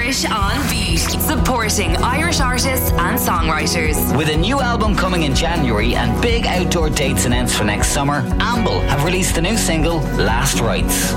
Irish on Beat, supporting Irish artists and songwriters. With a new album coming in January and big outdoor dates announced for next summer, Amble have released the new single Last Rites.